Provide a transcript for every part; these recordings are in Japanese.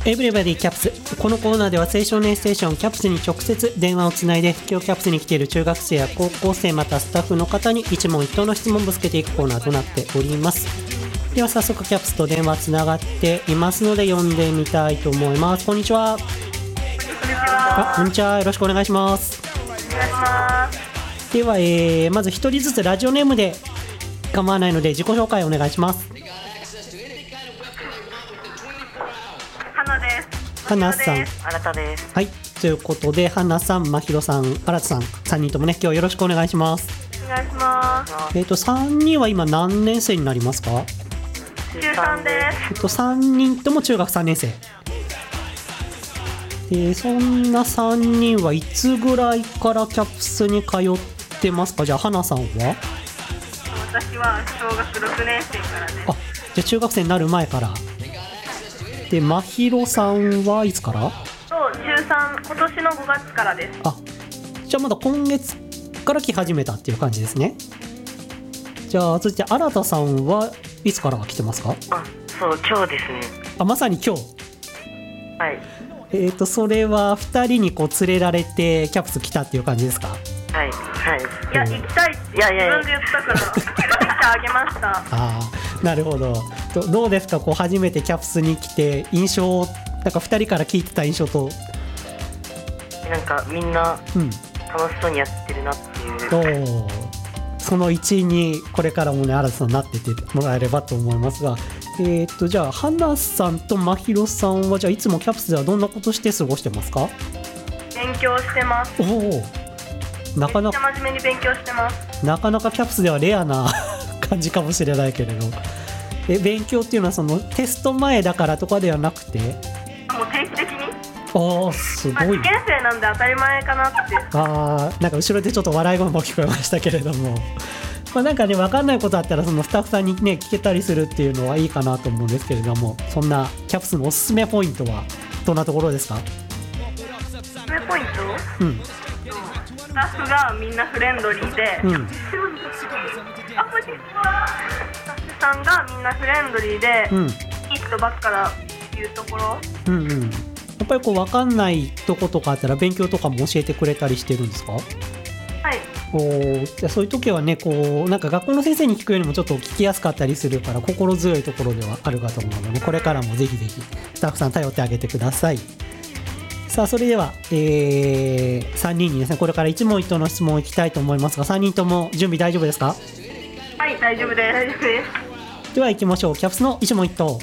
エブリバディキャプス。このコーナーでは青少年ステーションキャプスに直接電話をつないで、今日キャプスに来ている中学生や高校生、またスタッフの方に一問一答の質問をぶつけていくコーナーとなっております。では早速キャプスと電話つながっていますので呼んでみたいと思います。こんにちは。こんにちは。よろしくお願いします。 お願いします。 では、まず一人ずつラジオネームで構わないので自己紹介お願いします。 花です。 花さん。 新田です。 はい。ということで花さん、真宙さん、新田さん、3人ともね今日よろしくお願いします。 お願いします。 3人は今何年生になりますか？ 中3です。 3人とも中学3年生。そんな3人はいつぐらいからキャプスに通ってますか？じゃあ花さんは？ 私は小学6年生からです。 あ、じゃあ中学生になる前から。で、真宙さんはいつから？ そう中3、今年の5月からです。 あ、じゃあまだ今月から来始めたっていう感じですね。じゃあ続いて新田さんはいつから来てますか？ あ、そう、今日ですね。 あ、まさに今日。 はい。 それは2人にこう連れられてキャプス来たっていう感じですか？ はいはい。いや、行きたいって自分で言ったから来てあげました。 ああ、なるほど。どうですか、こう初めてキャプスに来て印象、なんか2人から聞いてた印象と。 なんかみんな楽しそうにやってるなっていう、 その一員にこれからもね新田さんになっててもらえればと思いますが、じゃあ花さんと真宙さんはじゃあいつもキャプスではどんなことして過ごしてますか？ 勉強してます。 おお、なかなかめっちゃ真面目に勉強してます。 なかなかキャプスではレアな感じかもしれないけれど、勉強っていうのはそのテスト前だからとかではなくて、 もう定期的に。 すごい。 受験生なんで当たり前かなって。 なんか後ろでちょっと笑い声も聞こえましたけれどもなんかね、分かんないことあったらそのスタッフさんにね聞けたりするっていうのはいいかなと思うんですけれども、そんなキャプスのおすすめポイントはどんなところですか？ おすすめポイント？スタッフがみんなフレンドリーで、スタッフさんがみんなフレンドリーで、いい人ばっかだっていうところ。 やっぱりこう分かんないとことかあったら勉強とかも教えてくれたりしてるんですか？ はい。 じゃあそういう時はね、こうなんか学校の先生に聞くよりもちょっと聞きやすかったりするから心強いところではあるかと思うので、これからもぜひぜひスタッフさん頼ってあげてください。さあそれでは、3人にですねこれから一問一答の質問をいきたいと思いますが、3人とも準備大丈夫ですか？ はい、大丈夫です。大丈夫です。 では行きましょう。キャプスの一問一答。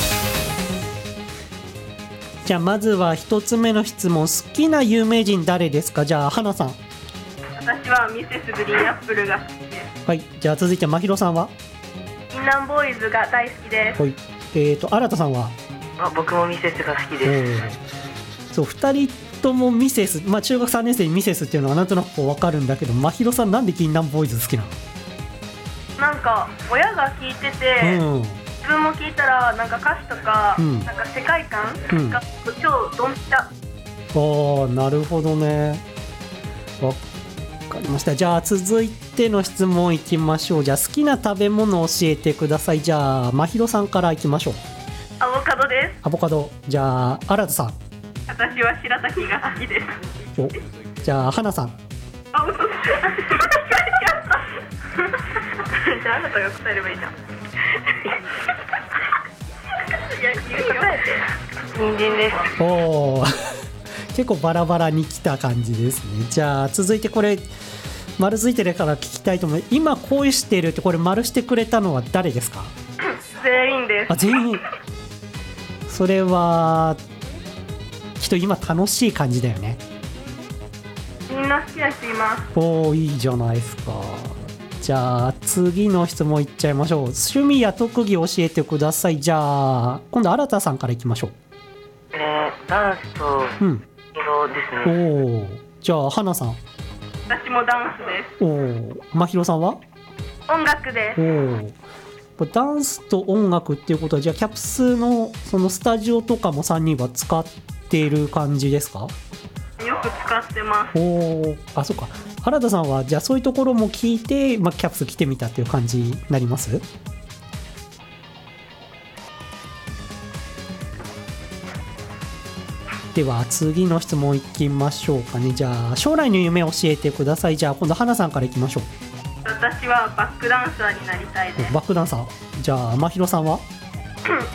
じゃあまずは1つ目の質問、好きな有名人誰ですか？じゃあ花さん。 私はミセスグリーンアップルが好きです。 はい。じゃあ続いて真宙さんは？ 銀杏ボーイズが大好きです。 はい。新田さんは？ 僕もミセスが好きです。 そう、2人ともミセス、中学3年生にミセスっていうのはなんとなくこう分かるんだけど、真宙さんなんで銀杏ボーイズ好きなの？ なんか親が聞いてて、自分も聞いたらなんか歌詞とか、なんか世界観が超ドンピシャ。 なるほどね。分かりました。じゃあ続いての質問いきましょう。じゃあ好きな食べ物を教えてください。じゃあ真宙さんからいきましょう。 アボカドです。 アボカド。じゃあ新田さん。 私は白滝が好きです。 じゃあ花さん。 じゃああなたが答えればいいじゃん。人参です。 結構バラバラに来た感じですね。じゃあ続いてこれ丸ついてるから聞きたいと思う。今恋してるってこれ丸してくれたのは誰ですか？ 全員です。 全員。それはきっと今楽しい感じだよね。 みんな好きな人います。 いいじゃないですか。じゃあ次の質問いっちゃいましょう。趣味や特技教えてください。じゃあ今度新田さんからいきましょう。 ダンスと移動ですね。 じゃあ花さん。 私もダンスです。 真宙さんは？ 音楽です。 ダンスと音楽っていうことはじゃあキャプスのそのスタジオとかも3人は使っている感じですか？ よく使ってます。 そっか。原田さんはじゃあそういうところも聞いて、キャプス来てみたっていう感じになります？ では次の質問いきましょうかね。じゃあ将来の夢を教えてください。じゃあ今度花さんからいきましょう。 私はバックダンサーになりたいです。 バックダンサー。じゃあ真宙さんは